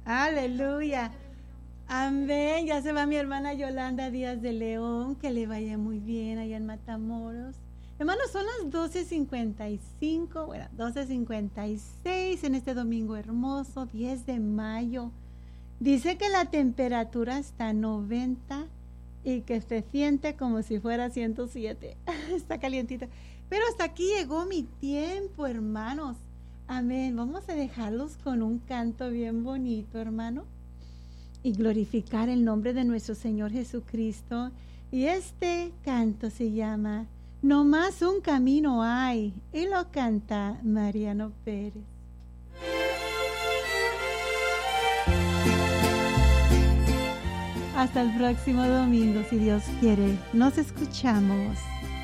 Aleluya. Amén. Ya se va mi hermana Yolanda Díaz de León. Que le vaya muy bien allá en Matamoros. Hermanos, son las 12:55, bueno, 12:56 en este domingo hermoso, 10 de mayo. Dice que la temperatura está 90 y que se siente como si fuera 107. Está calientita. Pero hasta aquí llegó mi tiempo, hermanos. Amén. Vamos a dejarlos con un canto bien bonito, hermano, y glorificar el nombre de nuestro Señor Jesucristo. Y este canto se llama No más un camino hay, y lo canta Mariano Pérez. Hasta el próximo domingo, si Dios quiere. Nos escuchamos.